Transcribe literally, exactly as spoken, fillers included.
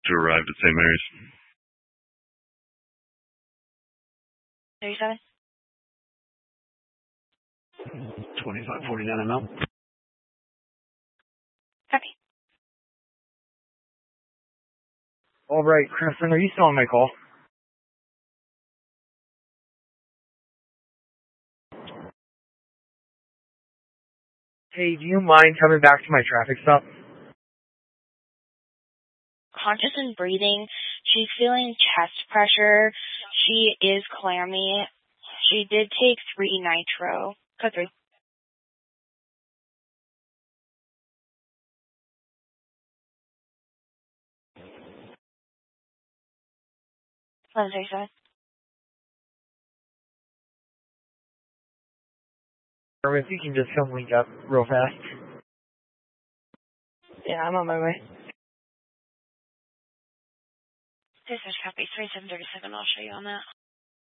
to arrive at Saint Mary's. thirty-seven? twenty-five forty-nine M L. Copy. All right, Crimson, are you still on my call? Hey, do you mind coming back to my traffic stop? Conscious and breathing. She's feeling chest pressure. She is clammy. She did take three nitro. Code three. eleven thirty-seven. Or if you can just come link up real fast. Yeah, I'm on my way. This is copy. three seven thirty-seven. I'll show you on that.